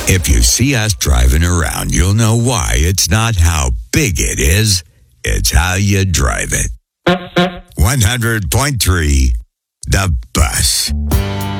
If you see us driving around, you'll know why. It's not how big it is, it's how you drive it. 100.3, The Bus.